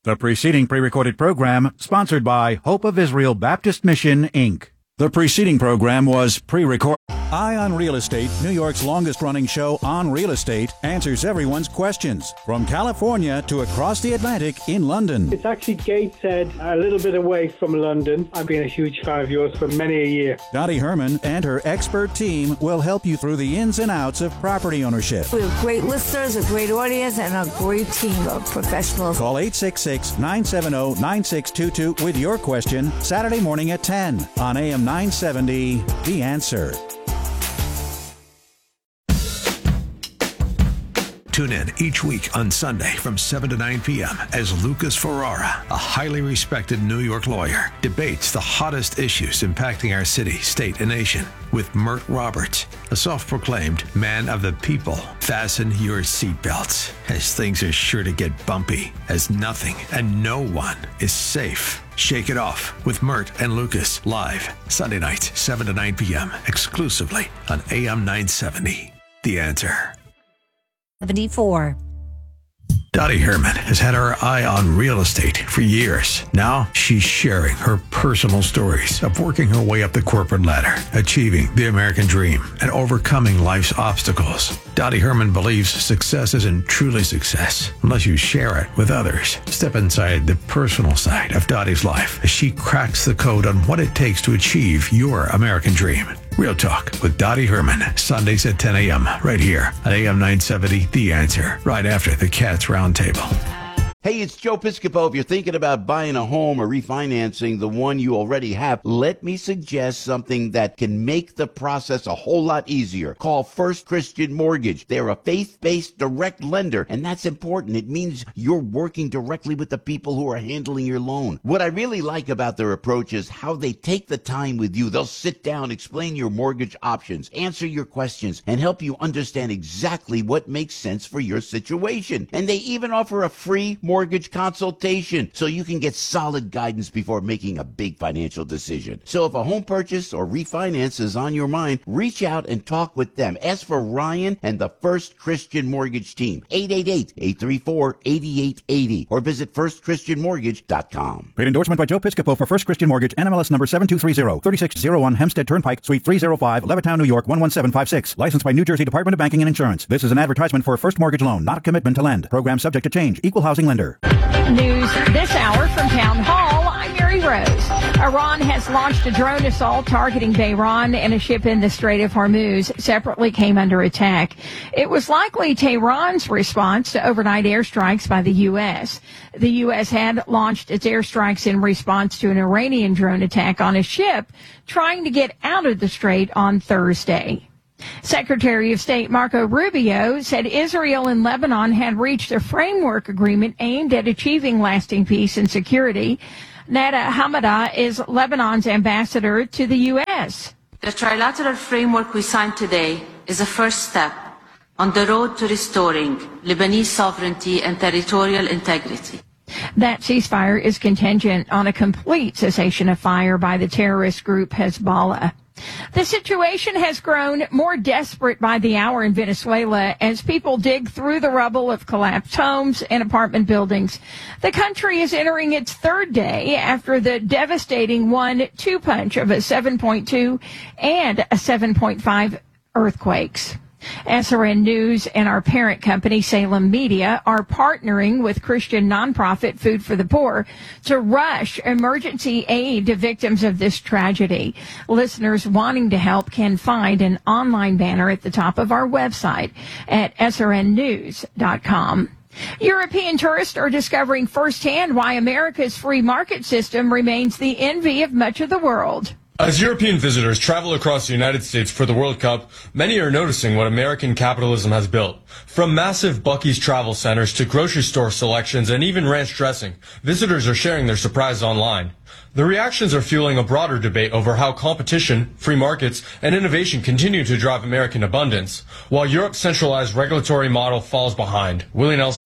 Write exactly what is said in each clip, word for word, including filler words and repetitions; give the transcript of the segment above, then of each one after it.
The preceding pre-recorded program sponsored by Hope of Israel Baptist Mission, Incorporated. The preceding program was pre-recorded. Eye on Real Estate, New York's longest-running show on real estate, answers everyone's questions from California to across the Atlantic in London. It's actually Gateshead, a little bit away from London. I've been a huge fan of yours for many a year. Dottie Herman and her expert team will help you through the ins and outs of property ownership. We have great listeners, a great audience, and a great team of professionals. Call eight six six, nine seven zero, nine six two two with your question Saturday morning at ten on A M nine seventy, The Answer. Tune in each week on Sunday from seven to nine p.m. as Lucas Ferrara, a highly respected New York lawyer, debates the hottest issues impacting our city, state, and nation with Mert Roberts, a self-proclaimed man of the people. Fasten your seatbelts, as things are sure to get bumpy, as nothing and no one is safe. Shake It Off with Mert and Lucas, live Sunday night, seven to nine p.m., exclusively on A M nine seventy. The Answer. seventy-four. Dottie Herman has had her eye on real estate for years. Now she's sharing her personal stories of working her way up the corporate ladder, achieving the American dream, and overcoming life's obstacles. Dottie Herman believes success isn't truly success unless you share it with others. Step inside the personal side of Dottie's life as she cracks the code on what it takes to achieve your American dream. Real Talk with Dottie Herman, Sundays at ten a.m. right here at A M nine seventy, The Answer, right after the Cats Roundtable. Hey, it's Joe Piscopo. If you're thinking about buying a home or refinancing the one you already have, let me suggest something that can make the process a whole lot easier. Call First Christian Mortgage. They're a faith-based direct lender, and that's important. It means you're working directly with the people who are handling your loan. What I really like about their approach is how they take the time with you. They'll sit down, explain your mortgage options, answer your questions, and help you understand exactly what makes sense for your situation. And they even offer a free mortgage mortgage consultation so you can get solid guidance before making a big financial decision. So if a home purchase or refinance is on your mind, reach out and talk with them. Ask for Ryan and the First Christian Mortgage team, eight eight eight, eight three four, eight eight eight zero, or visit first christian mortgage dot com. Paid endorsement by Joe Piscopo for First Christian Mortgage, N M L S number seven two three zero, three six zero one Hempstead Turnpike, Suite three oh five, Levittown, New York one one seven five six. Licensed by New Jersey Department of Banking and Insurance. This is an advertisement for a first mortgage loan, not a commitment to lend. Program subject to change. Equal housing lender. News this hour from Town Hall. I'm Mary Rose. Iran has launched a drone assault targeting Bahrain, and a ship in the Strait of Hormuz separately came under attack. It was likely Tehran's response to overnight airstrikes by the U S. The U S had launched its airstrikes in response to an Iranian drone attack on a ship trying to get out of the strait on Thursday. Secretary of State Marco Rubio said Israel and Lebanon had reached a framework agreement aimed at achieving lasting peace and security. Nada Hamada is Lebanon's ambassador to the U S. The trilateral framework we signed today is a first step on the road to restoring Lebanese sovereignty and territorial integrity. That ceasefire is contingent on a complete cessation of fire by the terrorist group Hezbollah. The situation has grown more desperate by the hour in Venezuela as people dig through the rubble of collapsed homes and apartment buildings. The country is entering its third day after the devastating one two punch of a seven point two and a seven point five earthquakes. S R N News and our parent company, Salem Media, are partnering with Christian nonprofit Food for the Poor to rush emergency aid to victims of this tragedy. Listeners wanting to help can find an online banner at the top of our website at S R N news dot com. European tourists are discovering firsthand why America's free market system remains the envy of much of the world. As European visitors travel across the United States for the World Cup, many are noticing what American capitalism has built. From massive Buc-ee's travel centers to grocery store selections and even ranch dressing, visitors are sharing their surprise online. The reactions are fueling a broader debate over how competition, free markets, and innovation continue to drive American abundance, while Europe's centralized regulatory model falls behind. Willie Nelson.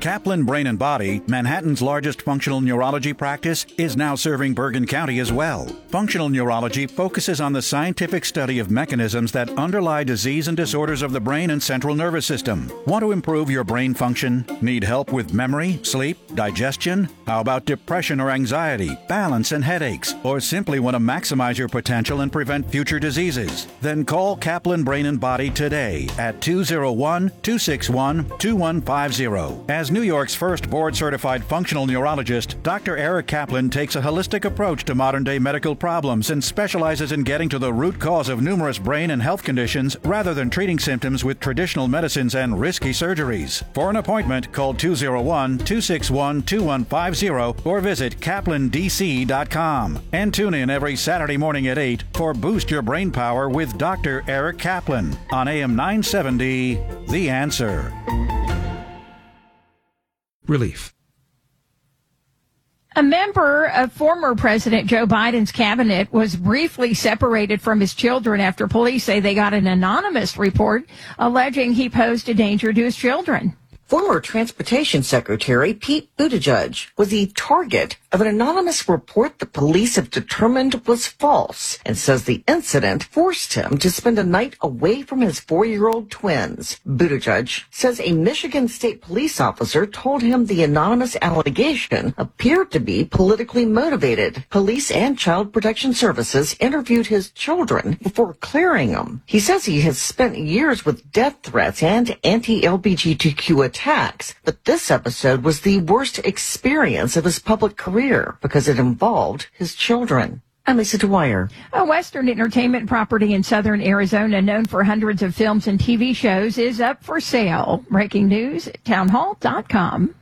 Kaplan Brain and Body, Manhattan's largest functional neurology practice, is now serving Bergen County as well. Functional neurology focuses on the scientific study of mechanisms that underlie disease and disorders of the brain and central nervous system. Want to improve your brain function? Need help with memory, sleep, digestion? How about depression or anxiety, balance and headaches? Or simply want to maximize your potential and prevent future diseases? Then call Kaplan Brain and Body today at two oh one, two six one, two one five zero. As New York's first board-certified functional neurologist, Doctor Eric Kaplan takes a holistic approach to modern-day medical problems and specializes in getting to the root cause of numerous brain and health conditions rather than treating symptoms with traditional medicines and risky surgeries. For an appointment, call two oh one, two six one, two one five zero or visit kaplan d c dot com. And tune in every Saturday morning at eight for Boost Your Brain Power with Doctor Eric Kaplan on A M nine seventy, The Answer. Relief. A member of former President Joe Biden's cabinet was briefly separated from his children after police say they got an anonymous report alleging he posed a danger to his children. Former Transportation Secretary Pete Buttigieg was the target of an anonymous report the police have determined was false and says the incident forced him to spend a night away from his four-year-old twins. Buttigieg says a Michigan State police officer told him the anonymous allegation appeared to be politically motivated. Police and Child Protection Services interviewed his children before clearing them. He says he has spent years with death threats and anti-L G B T Q attacks, but this episode was the worst experience of his public career because it involved his children. I'm Lisa Dwyer. A Western entertainment property in southern Arizona known for hundreds of films and T V shows is up for sale. Breaking news at town hall dot com.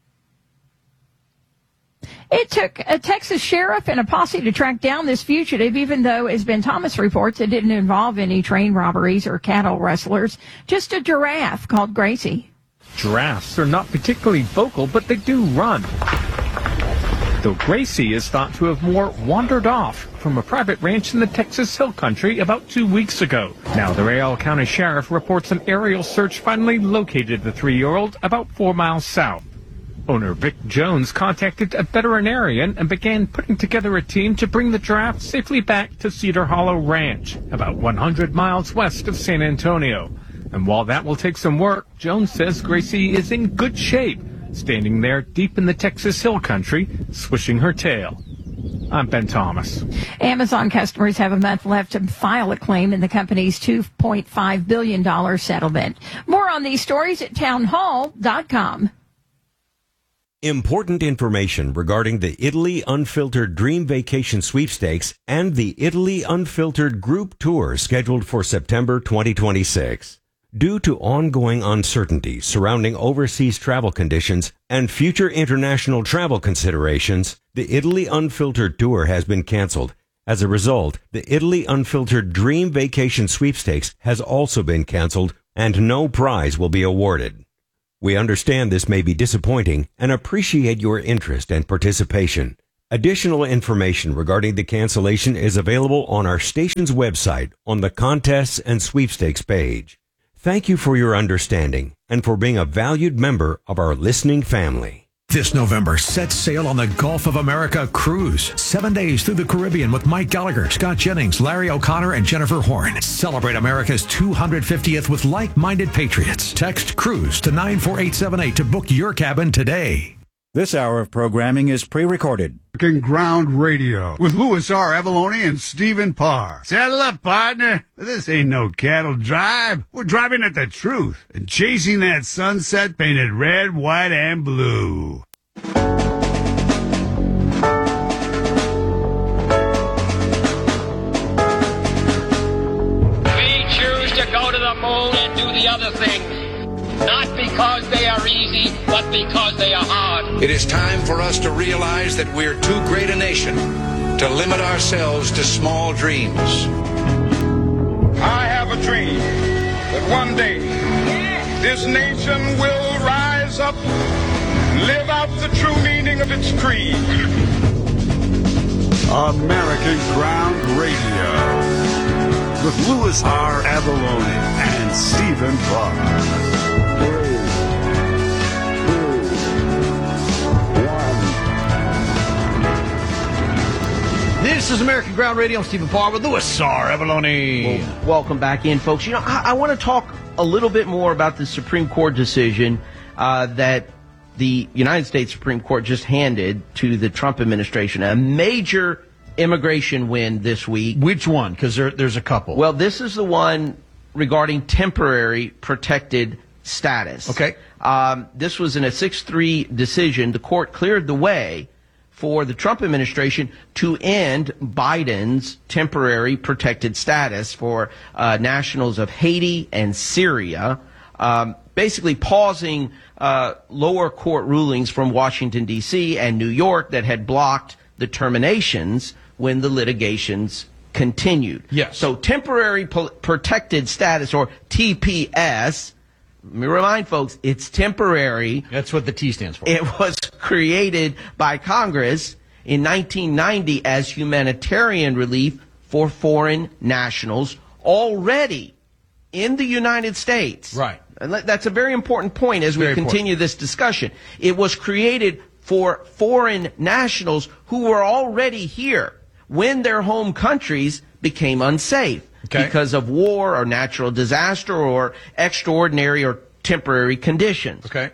It took a Texas sheriff and a posse to track down this fugitive, even though, as Ben Thomas reports, it didn't involve any train robberies or cattle rustlers, just a giraffe called Gracie. Giraffes are not particularly vocal, but they do run. Though Gracie is thought to have more wandered off from a private ranch in the Texas Hill Country about two weeks ago. Now the Real County Sheriff reports an aerial search finally located the three-year-old about four miles south. Owner Vic Jones contacted a veterinarian and began putting together a team to bring the giraffe safely back to Cedar Hollow Ranch, about one hundred miles west of San Antonio. And while that will take some work, Jones says Gracie is in good shape, standing there deep in the Texas Hill Country, swishing her tail. I'm Ben Thomas. Amazon customers have a month left to file a claim in the company's two point five billion dollars settlement. More on these stories at town hall dot com. Important information regarding the Italy Unfiltered Dream Vacation Sweepstakes and the Italy Unfiltered Group Tour scheduled for September twenty twenty-six. Due to ongoing uncertainty surrounding overseas travel conditions and future international travel considerations, the Italy Unfiltered Tour has been canceled. As a result, the Italy Unfiltered Dream Vacation Sweepstakes has also been canceled, and no prize will be awarded. We understand this may be disappointing and appreciate your interest and participation. Additional information regarding the cancellation is available on our station's website on the Contests and Sweepstakes page. Thank you for your understanding and for being a valued member of our listening family. This November, set sail on the Gulf of America cruise. Seven days through the Caribbean with Mike Gallagher, Scott Jennings, Larry O'Connor, and Jennifer Horn. Celebrate America's two hundred fiftieth with like-minded patriots. Text CRUISE to nine four eight seven eight to book your cabin today. This hour of programming is pre-recorded. Ground Radio with Louis R. Avalone and Stephen Parr. Saddle up, partner. This ain't no cattle drive. We're driving at the truth and chasing that sunset painted red, white, and blue. We choose to go to the moon and do the other things. Not because they are easy, but because they are hard. It is time for us to realize that we're too great a nation to limit ourselves to small dreams. I have a dream that one day this nation will rise up, live out the true meaning of its creed. American Ground Radio with Louis R. Avalone and Stephen Parr. is American Ground Radio. I'm Stephen Parr with Louis R. Avalone. Well, welcome back in, folks. You know, I, I want to talk a little bit more about the Supreme Court decision uh, that the United States Supreme Court just handed to the Trump administration. A major immigration win this week. Which one? Because there, there's a couple. Well, this is the one regarding temporary protected status. Okay. Um, this was in a six three decision. The court cleared the way for the Trump administration to end Biden's temporary protected status for uh, nationals of Haiti and Syria, um, basically pausing uh, lower court rulings from Washington, D C and New York that had blocked the terminations when the litigations continued. Yes. So temporary po- protected status, or T P S, let me remind folks, it's temporary. That's what the T stands for. It was created by Congress in nineteen ninety as humanitarian relief for foreign nationals already in the United States. Right. And that's a very important point as we Very continue important. this discussion. It was created for foreign nationals who were already here when their home countries became unsafe. Okay. Because of war or natural disaster or extraordinary or temporary conditions. Okay.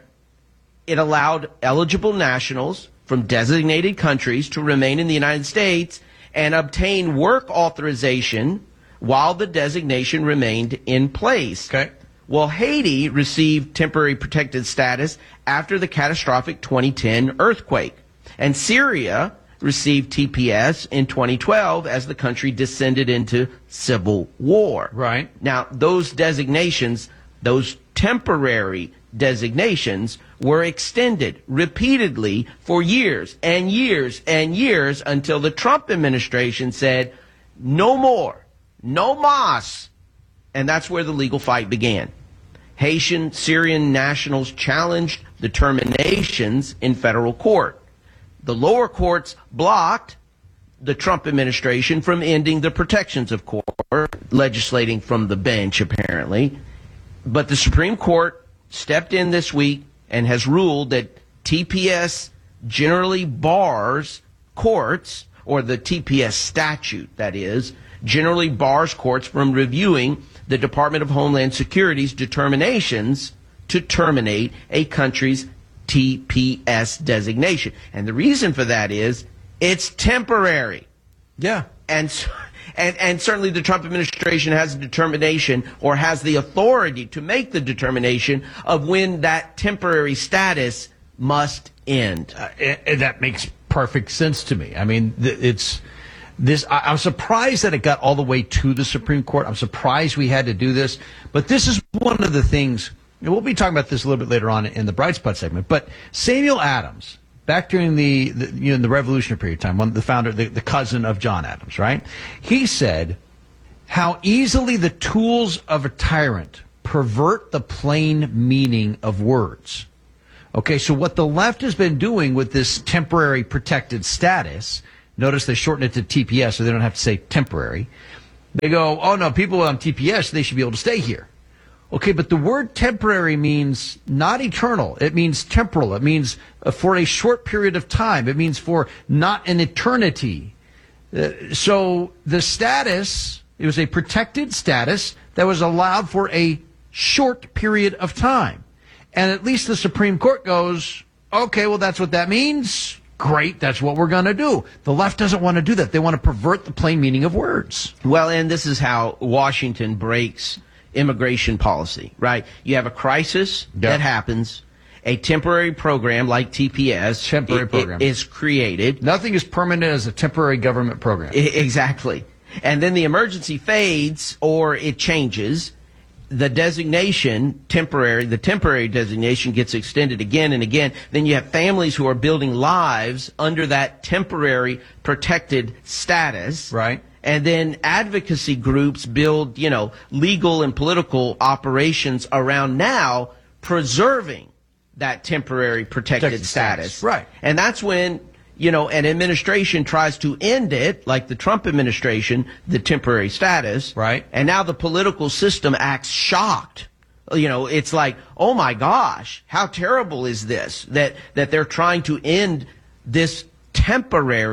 It allowed eligible nationals from designated countries to remain in the United States and obtain work authorization while the designation remained in place. Okay. Well, Haiti received temporary protected status after the catastrophic twenty ten earthquake, and Syria received T P S in twenty twelve as the country descended into civil war. Right. Now, those designations, those temporary designations, were extended repeatedly for years and years and years until the Trump administration said, no more, no mas. And that's where the legal fight began. Haitian, Syrian nationals challenged the terminations in federal court. The lower courts blocked the Trump administration from ending the protections of court, legislating from the bench, apparently. But the Supreme Court stepped in this week and has ruled that T P S generally bars courts, or the T P S statute, that is, generally bars courts from reviewing the Department of Homeland Security's determinations to terminate a country's T P S designation. And the reason for that is it's temporary. Yeah. And, and, and certainly the Trump administration has a determination, or has the authority to make the determination of when that temporary status must end. Uh, and that makes perfect sense to me. I mean, th- it's this. I, I'm surprised that it got all the way to the Supreme Court. I'm surprised we had to do this. But this is one of the things. And we'll be talking about this a little bit later on in the Bright Spot segment. But Samuel Adams, back during the, the you know the Revolutionary period of time, one the founder, the, the cousin of John Adams, right? He said how easily the tools of a tyrant pervert the plain meaning of words. Okay, so what the left has been doing with this temporary protected status, notice they shorten it to T P S so they don't have to say temporary. They go, oh no, people on T P S, they should be able to stay here. Okay, but the word temporary means not eternal. It means temporal. It means uh, for a short period of time. It means for not an eternity. Uh, so the status, it was a protected status that was allowed for a short period of time. And at least the Supreme Court goes, okay, well, that's what that means. Great, that's what we're going to do. The left doesn't want to do that. They want to pervert the plain meaning of words. Well, and this is how Washington breaks immigration policy, right? You have a crisis yep. that happens. A temporary program like T P S temporary it, program. It is created. Nothing is permanent as a temporary government program. I, exactly. And then the emergency fades or it changes. The designation, temporary, the temporary designation gets extended again and again. Then you have families who are building lives under that temporary protected status. Right. And then advocacy groups build, you know, legal and political operations around now preserving that temporary protected, protected status. status. Right. And that's when, you know, an administration tries to end it, like the Trump administration, the temporary status. Right. And now the political system acts shocked. You know, it's like, oh my gosh, how terrible is this? That, that they're trying to end this temporary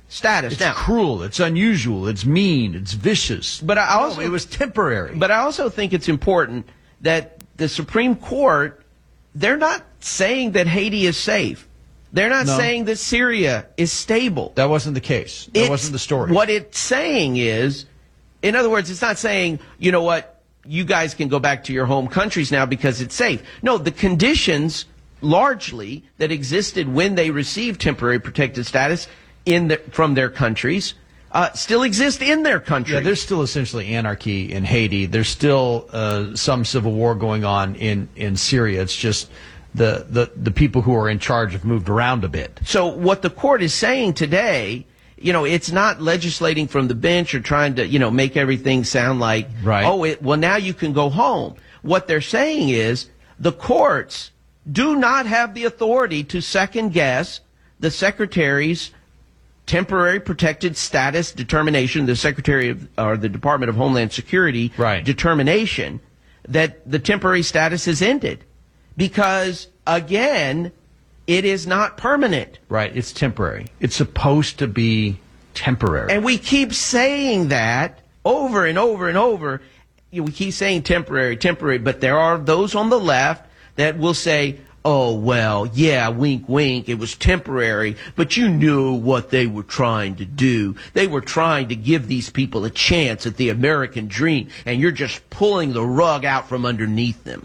status. It's now, cruel, it's unusual, it's mean, it's vicious. But I also no, it was temporary. But I also think it's important that the Supreme Court, they're not saying that Haiti is safe. They're not No. saying that Syria is stable. That wasn't the case. That It's- wasn't the story. What it's saying is, in other words, it's not saying, you know what, you guys can go back to your home countries now because it's safe. No, the conditions largely that existed when they received temporary protected status in the, from their countries uh, still exist in their country. Yeah, there's still essentially anarchy in Haiti. There's still uh, some civil war going on in, in Syria. It's just the, the, the people who are in charge have moved around a bit. So what the court is saying today, you know, it's not legislating from the bench or trying to, you know, make everything sound like, Right. oh, it, well, now you can go home. What they're saying is the courts do not have the authority to second guess the secretary's temporary protected status determination, the Secretary of, or the Department of Homeland Security Right. determination that the temporary status is ended. Because, again, it is not permanent. Right, it's temporary. It's supposed to be temporary. And we keep saying that over and over and over. You know, we keep saying temporary, temporary, but there are those on the left that will say, oh, well, yeah, wink, wink, it was temporary, but you knew what they were trying to do. They were trying to give these people a chance at the American dream, and you're just pulling the rug out from underneath them.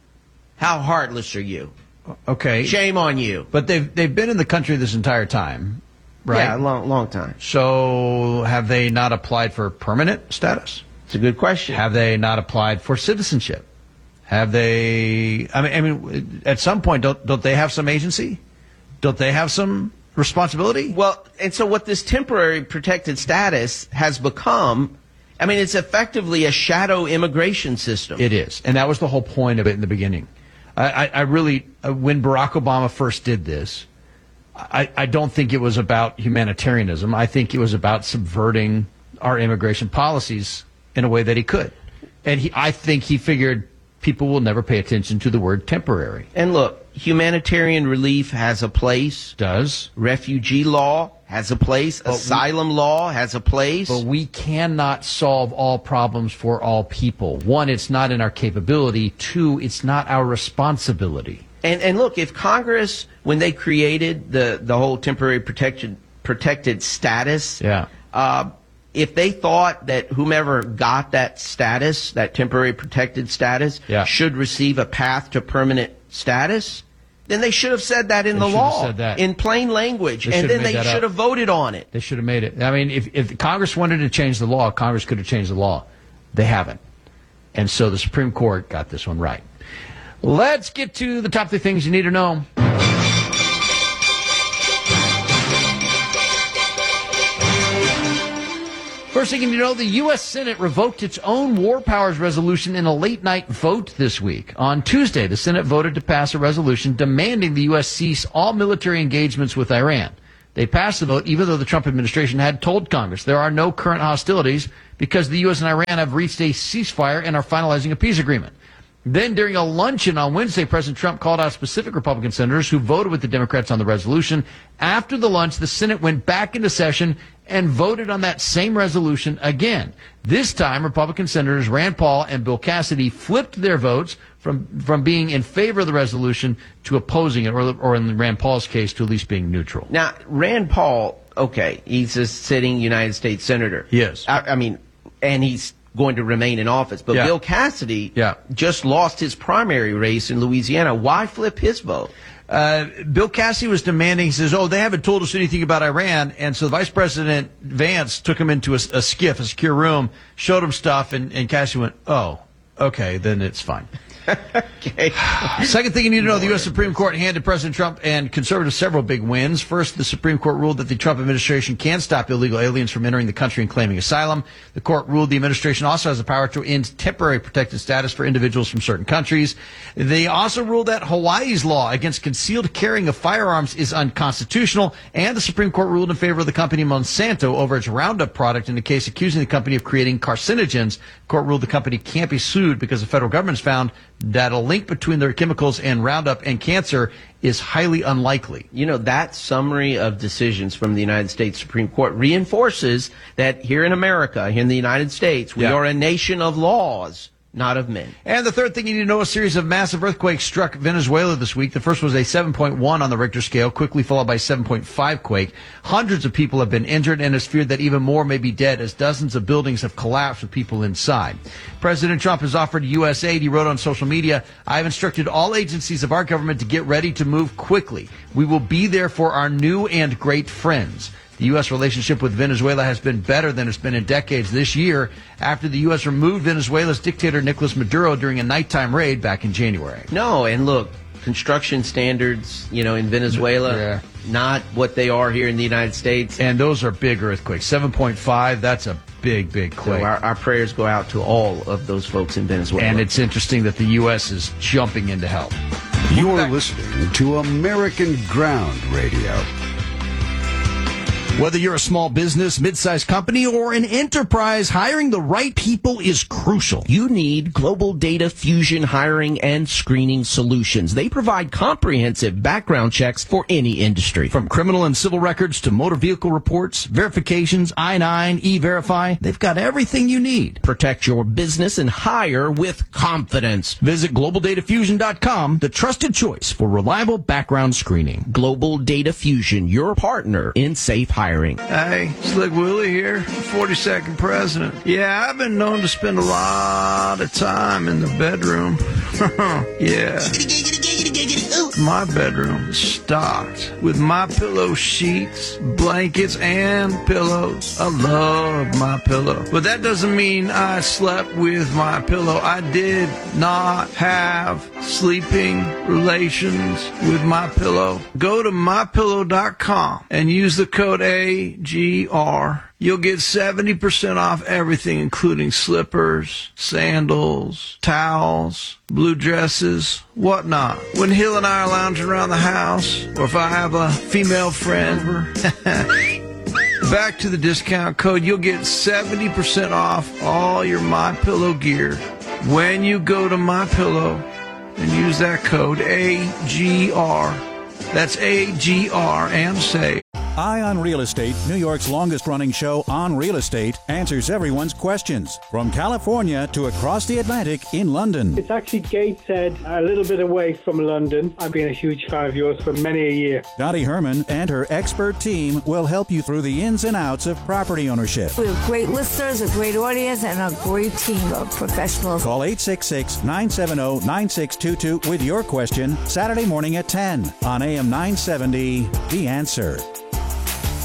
How heartless are you? Okay. Shame on you. But they've they've been in the country this entire time, right? Yeah, a long, long time. So have they not applied for permanent status? It's a good question. Have they not applied for citizenship? Have they? I mean, I mean, at some point, don't don't they have some agency? Don't they have some responsibility? Well, and so what this temporary protected status has become, I mean, it's effectively a shadow immigration system. It is, and that was the whole point of it in the beginning. I, I, I really, uh, when Barack Obama first did this, I, I don't think it was about humanitarianism. I think it was about subverting our immigration policies in a way that he could. And he, I think he figured people will never pay attention to the word temporary. And look, humanitarian relief has a place. Does. Refugee law has a place. But Asylum we, law has a place. But we cannot solve all problems for all people. One, it's not in our capability. Two, it's not our responsibility. And and look, if Congress, when they created the, the whole temporary protection protected status, yeah. uh, if they thought that whomever got that status, that temporary protected status, yeah. should receive a path to permanent status, then they should have said that in They the should have law, said that. in plain language, They and should have then made they that should up. have voted on it. They should have made it. I mean, if, if Congress wanted to change the law, Congress could have changed the law. They haven't. And so the Supreme Court got this one right. Let's get to the top three things you need to know. First thing you need to know, the U S Senate revoked its own war powers resolution in a late-night vote this week. On Tuesday, the Senate voted to pass a resolution demanding the U S cease all military engagements with Iran. They passed the vote even though the Trump administration had told Congress there are no current hostilities because the U S and Iran have reached a ceasefire and are finalizing a peace agreement. Then during a luncheon on Wednesday, President Trump called out specific Republican senators who voted with the Democrats on the resolution. After the lunch, the Senate went back into session and voted on that same resolution again. This time, Republican Senators Rand Paul and Bill Cassidy flipped their votes from, from being in favor of the resolution to opposing it, or, or in Rand Paul's case, to at least being neutral. Now, Rand Paul, okay, he's a sitting United States senator. Yes. I, I mean, and he's going to remain in office. But Yeah. Bill Cassidy Yeah. just lost his primary race in Louisiana. Why flip his vote? Uh, Bill Cassidy was demanding, he says, oh, they haven't told us anything about Iran. And so Vice President Vance took him into a, a skiff, a secure room, showed him stuff, and, and Cassidy went, oh, okay, then it's fine. Okay. Second thing you need to know, the U S Supreme Court handed President Trump and conservatives several big wins. First, the Supreme Court ruled that the Trump administration can stop illegal aliens from entering the country and claiming asylum. The court ruled the administration also has the power to end temporary protected status for individuals from certain countries. They also ruled that Hawaii's law against concealed carrying of firearms is unconstitutional, and the Supreme Court ruled in favor of the company Monsanto over its Roundup product in the case accusing the company of creating carcinogens. The court ruled the company can't be sued because the federal government has found that a link between their chemicals and Roundup and cancer is highly unlikely. You know, that summary of decisions from the United States Supreme Court reinforces that here in America, here in the United States, we Yeah. are a nation of laws, not of men. And the third thing you need to know, a series of massive earthquakes struck Venezuela this week. The first was a seven point one on the Richter scale, quickly followed by a seven point five quake. Hundreds of people have been injured, and it's feared that even more may be dead as dozens of buildings have collapsed with people inside. President Trump has offered U S aid. He wrote on social media, "I have instructed all agencies of our government to get ready to move quickly. We will be there for our new and great friends." The U S relationship with Venezuela has been better than it's been in decades this year after the U S removed Venezuela's dictator Nicolas Maduro during a nighttime raid back in January. No, and look, construction standards, you know, in Venezuela, Yeah. not what they are here in the United States. And those are big earthquakes. seven point five, that's a big, big quake. So our, our prayers go out to all of those folks in Venezuela. And it's interesting that the U S is jumping in to help. You're listening to American Ground Radio. Whether you're a small business, mid-sized company, or an enterprise, hiring the right people is crucial. You need Global Data Fusion hiring and screening solutions. They provide comprehensive background checks for any industry. From criminal and civil records to motor vehicle reports, verifications, I nine, E-Verify, they've got everything you need. Protect your business and hire with confidence. Visit global data fusion dot com, the trusted choice for reliable background screening. Global Data Fusion, your partner in safe hiring. Hey, Slick Willie here, forty-second president. Yeah, I've been known to spend a lot of time in the bedroom. Yeah. My bedroom is stocked with My Pillow sheets, blankets, and pillows. I love My Pillow. But that doesn't mean I slept with My Pillow. I did not have sleeping relations with My Pillow. Go to my pillow dot com and use the code A G R. You'll get seventy percent off everything, including slippers, sandals, towels, blue dresses, whatnot. When Hill and I are lounging around the house, or if I have a female friend, back to the discount code, you'll get seventy percent off all your My Pillow gear when you go to My Pillow and use that code A G R. That's A G R and save. Eye on Real Estate, New York's longest-running show on real estate, answers everyone's questions. From California to across the Atlantic in London. It's actually Gateshead, a little bit away from London. I've been a huge fan of yours for many a year. Dottie Herman and her expert team will help you through the ins and outs of property ownership. We have great listeners, a great audience, and a great team of professionals. Call eight six six, nine seven zero, nine six two two with your question Saturday morning at ten on A M nine seventy, The Answer.